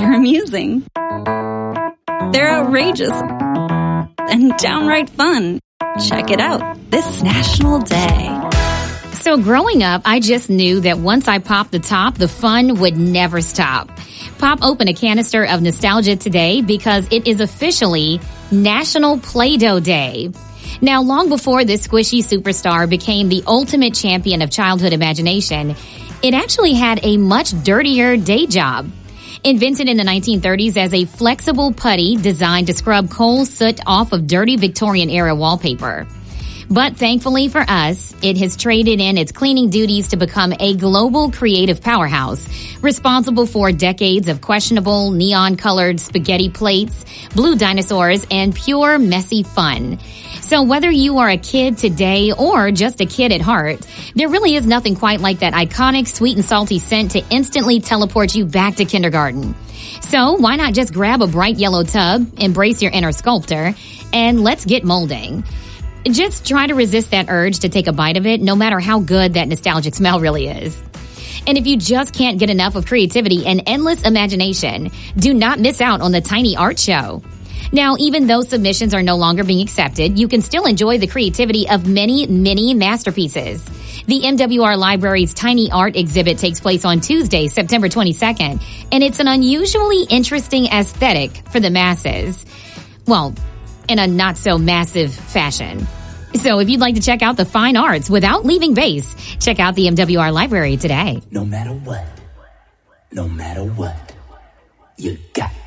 They're amusing. They're outrageous. And downright fun. Check it out this National Day. So growing up, I just knew that once I popped the top, the fun would never stop. Pop open a canister of nostalgia today because it is officially National Play-Doh Day. Now, long before this squishy superstar became the ultimate champion of childhood imagination, it actually had a much dirtier day job. Invented in the 1930s as a flexible putty designed to scrub coal soot off of dirty Victorian-era wallpaper. But thankfully for us, it has traded in its cleaning duties to become a global creative powerhouse, responsible for decades of questionable neon-colored spaghetti plates, blue dinosaurs, and pure messy fun. So whether you are a kid today or just a kid at heart, there really is nothing quite like that iconic sweet and salty scent to instantly teleport you back to kindergarten. So why not just grab a bright yellow tub, embrace your inner sculptor, and let's get molding. Just try to resist that urge to take a bite of it, no matter how good that nostalgic smell really is. And if you just can't get enough of creativity and endless imagination, do not miss out on the Tiny Art Show. Now, even though submissions are no longer being accepted, you can still enjoy the creativity of many, many masterpieces. The MWR Library's Tiny Art exhibit takes place on Tuesday, September 22nd, and it's an unusually interesting aesthetic for the masses. Well, in a not-so-massive fashion. So if you'd like to check out the fine arts without leaving base, check out the MWR Library today. No matter what, you got